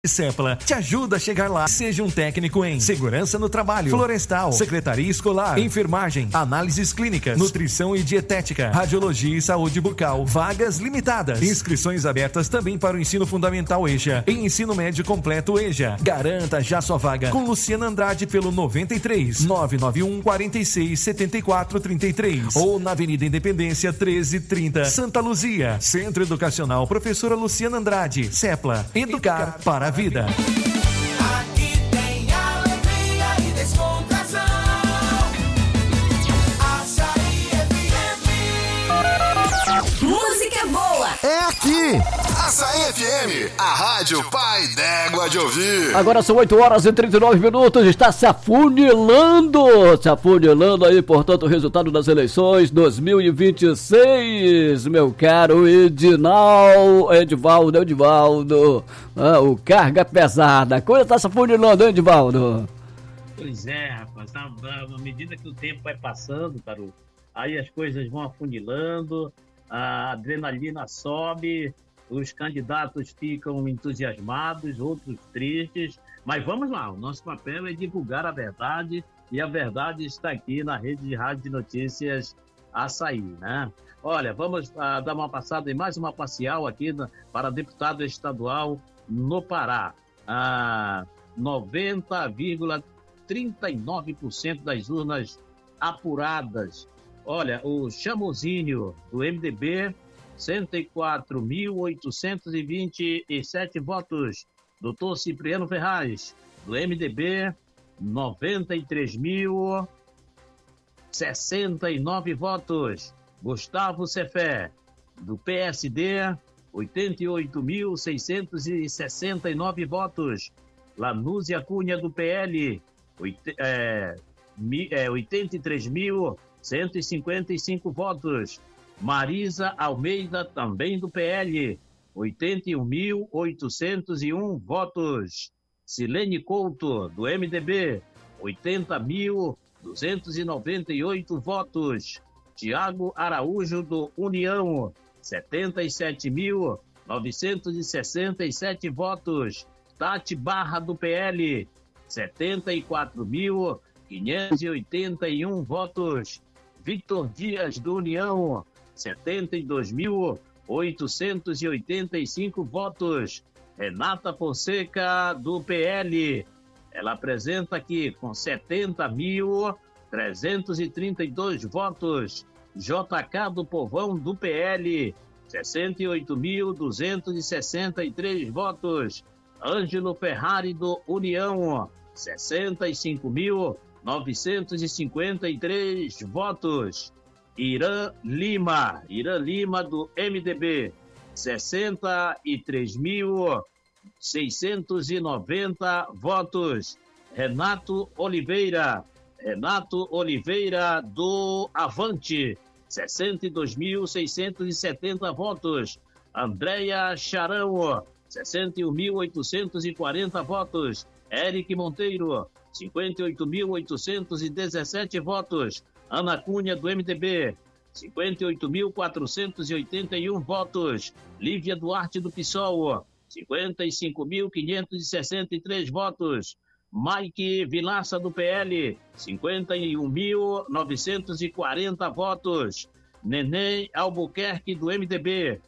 Sepla te ajuda a chegar lá. Seja um técnico em segurança no trabalho, florestal, secretaria escolar, enfermagem, análises clínicas, nutrição e dietética, radiologia e saúde bucal. Vagas limitadas. Inscrições abertas também para o ensino fundamental EJA e ensino médio completo EJA. Garanta já sua vaga com Luciana Andrade pelo 93 991 46 74 33 ou na Avenida Independência 1330, Santa Luzia. Centro Educacional Professora Luciana Andrade. Sepla, educar para a vida. Aqui tem alegria e descontração. Açaí FM. Música boa é aqui. Açaí FM, a rádio pai d'égua de ouvir. Agora são 8h39, está se afunilando aí, portanto, o resultado das eleições 2026, meu caro Edivaldo, o carga pesada, a coisa está se afunilando, Edivaldo. Pois é, rapaz, à medida que o tempo vai passando, Taru, aí as coisas vão afunilando, a adrenalina sobe, os candidatos ficam entusiasmados, outros tristes, mas vamos lá, o nosso papel é divulgar a verdade e a verdade está aqui na rede de rádio de notícias Açaí, né? Olha, vamos dar uma passada em mais uma parcial aqui para deputado estadual no Pará. 90,39% das urnas apuradas. Olha, o Chamozinho do MDB, 104.827 votos. Doutor Cipriano Ferraz, do MDB, 93.069 votos. Gustavo Cefé, do PSD, 88.669 votos. Lanúzia Cunha, do PL, 83.155 votos. Marisa Almeida, também do PL, 81.801 votos. Silene Couto, do MDB, 80.298 votos. Tiago Araújo, do União, 77.967 votos. Tati Barra, do PL, 74.581 votos. Victor Dias, do União, 72.885 votos. Renata Fonseca, do PL, ela apresenta aqui com 70.332 votos. JK do Povão, do PL, 68.263 votos. Ângelo Ferrari, do União, 65.953 votos. Irã Lima, do MDB, 63.690 votos. Renato Oliveira, do Avante, 62.670 votos. Andréia Charão, 61.840 votos. Eric Monteiro, 58.817 votos. Ana Cunha, do MDB, 58.481 votos. Lívia Duarte, do PSOL, 55.563 votos. Mike Vilaça, do PL, 51.940 votos. Neném Albuquerque, do MDB,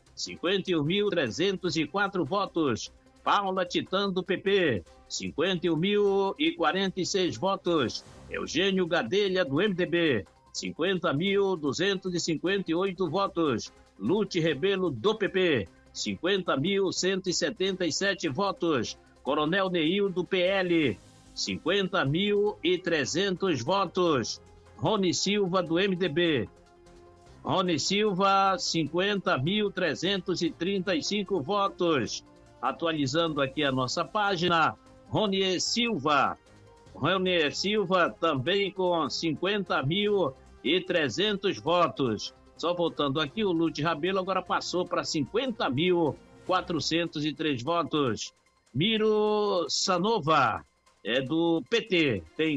51.304 votos. Paula Titã, do PP, 51.046 votos. Eugênio Gadelha, do MDB, 50.258 votos. Lute Rebelo, do PP, 50.177 votos. Coronel Neil, do PL, 50.300 votos. Rony Silva, do MDB, 50.335 votos. Atualizando aqui a nossa página, Rony Silva também com 50.300 votos. Só voltando aqui, o Lute Rabelo agora passou para 50.403 votos. Miro Sanova, do PT, tem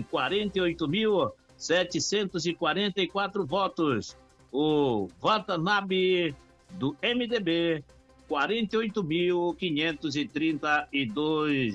48.744 votos. O Watanabe, do MDB, 48.532